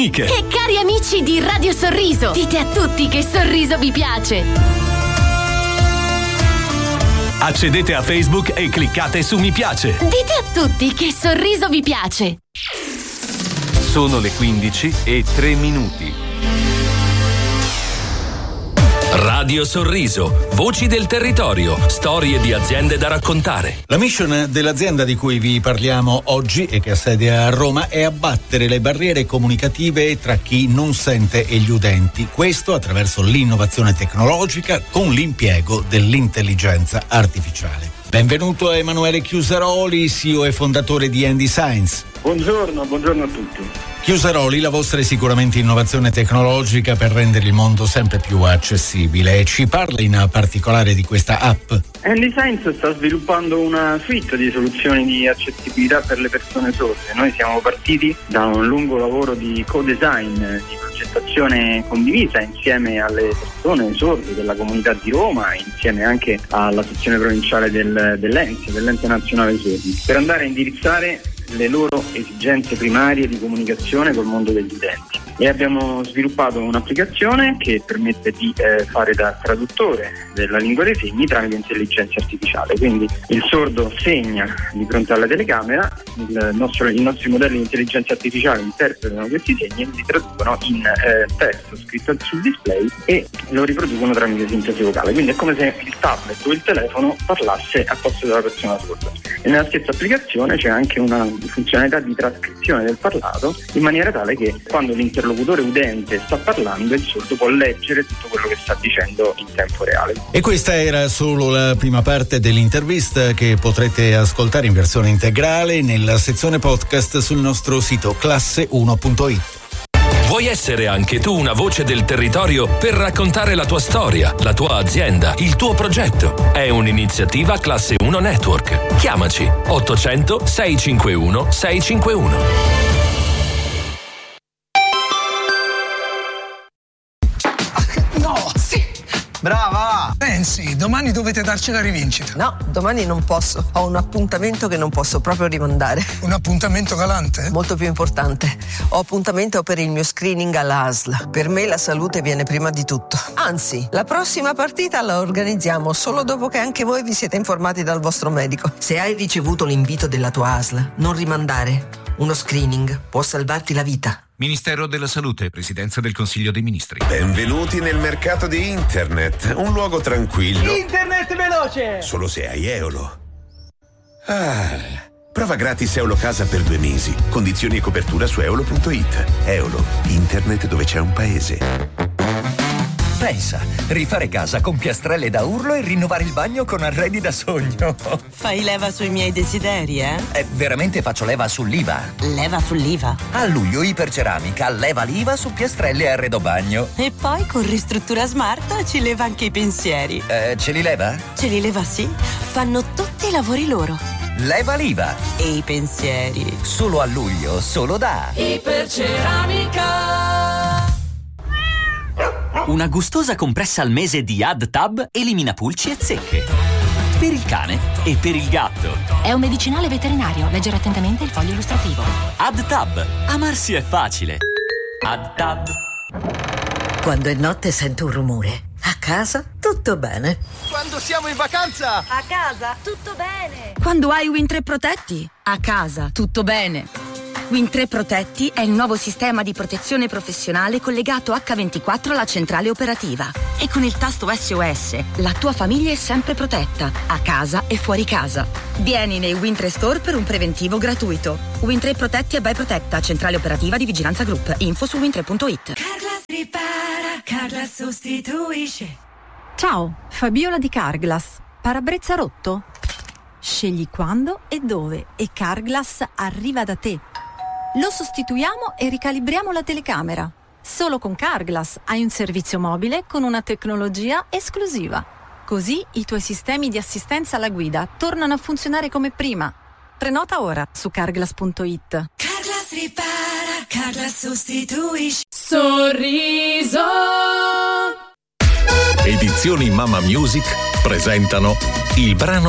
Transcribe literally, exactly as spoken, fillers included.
E cari amici di Radio Sorriso, dite a tutti che Sorriso vi piace. Accedete a Facebook e cliccate su mi piace. Dite a tutti che Sorriso vi piace. Sono le quindici e tre minuti. Radio Sorriso, voci del territorio, storie di aziende da raccontare. La mission dell'azienda di cui vi parliamo oggi e che ha sede a Roma è abbattere le barriere comunicative tra chi non sente e gli udenti. Questo attraverso l'innovazione tecnologica con l'impiego dell'intelligenza artificiale. Benvenuto a Emanuele Chiusaroli, C E O e fondatore di Handy Science. Buongiorno, buongiorno a tutti. Chiusaroli, la vostra è sicuramente innovazione tecnologica per rendere il mondo sempre più accessibile. Ci parla in particolare di questa app? Handy Science sta sviluppando una suite di soluzioni di accessibilità per le persone sorde. Noi siamo partiti da un lungo lavoro di co-design, di progettazione condivisa insieme alle persone sorde della comunità di Roma, insieme anche alla sezione provinciale del, dell'Ente, dell'Ente Nazionale Sordi, per andare a indirizzare le loro esigenze primarie di comunicazione col mondo degli utenti. E abbiamo sviluppato un'applicazione che permette di eh, fare da traduttore della lingua dei segni tramite intelligenza artificiale. Quindi il sordo segna di fronte alla telecamera, il nostro, i nostri modelli di intelligenza artificiale interpretano questi segni e li traducono in eh, testo scritto sul display e lo riproducono tramite sintesi vocale. Quindi è come se il tablet o il telefono parlasse a posto della persona sorda. E nella stessa applicazione c'è anche una funzionalità di trascrizione del parlato, in maniera tale che quando l'interlocutore udente sta parlando il sordo può leggere tutto quello che sta dicendo in tempo reale. E questa era solo la prima parte dell'intervista che potrete ascoltare in versione integrale nella sezione podcast sul nostro sito classe uno punto it. Vuoi essere anche tu una voce del territorio per raccontare la tua storia, la tua azienda, il tuo progetto? È un'iniziativa Classe uno Network. Chiamaci ottocento sei cinque uno sei cinque uno. No, sì. Brava! Pensi, domani dovete darci la rivincita. No, domani non posso. Ho un appuntamento che non posso proprio rimandare. Un appuntamento galante? Molto più importante. Ho appuntamento per il mio screening all'A S L. Per me la salute viene prima di tutto. Anzi, la prossima partita la organizziamo solo dopo che anche voi vi siete informati dal vostro medico. Se hai ricevuto l'invito della tua A S L, non rimandare. Uno screening può salvarti la vita. Ministero della Salute, Presidenza del Consiglio dei Ministri. Benvenuti nel mercato di Internet, un luogo tranquillo. Internet veloce! Solo se hai Eolo. Ah, prova gratis Eolo Casa per due mesi. Condizioni e copertura su eolo punto it. Eolo, Internet dove c'è un paese. Pensa, rifare casa con piastrelle da urlo e rinnovare il bagno con arredi da sogno. Fai leva sui miei desideri, eh? Eh, veramente faccio leva sull'I V A. Leva sull'I V A? A luglio Iperceramica leva l'I V A su piastrelle e arredo bagno. E poi con Ristruttura Smart ci leva anche i pensieri. Eh, ce li leva? Ce li leva, sì. Fanno tutti i lavori loro. Leva l'I V A. E i pensieri. Solo a luglio, solo da Iperceramica. Una gustosa compressa al mese di AdTab elimina pulci e zecche. Per il cane e per il gatto. È un medicinale veterinario. Leggere attentamente il foglio illustrativo. AdTab. Amarsi è facile. AdTab. Quando è notte sento un rumore. A casa tutto bene. Quando siamo in vacanza. A casa tutto bene. Quando hai Win tre Protetti. A casa tutto bene. Win tre Protetti è il nuovo sistema di protezione professionale collegato acca ventiquattro alla centrale operativa. E con il tasto S O S la tua famiglia è sempre protetta, a casa e fuori casa. Vieni nei Win tre Store per un preventivo gratuito. Win tre Protetti e by Protetta, centrale operativa di Vigilanza Group. Info su win tre punto it. Carglass ripara, Carglass sostituisce. Ciao, Fabiola di Carglass. Parabrezza rotto? Scegli quando e dove e Carglass arriva da te. Lo sostituiamo e ricalibriamo la telecamera. Solo con Carglass hai un servizio mobile con una tecnologia esclusiva. Così i tuoi sistemi di assistenza alla guida tornano a funzionare come prima. Prenota ora su carglass punto it. Carglass ripara, Carglass sostituisce. Sorriso. Edizioni Mamma Music presentano il brano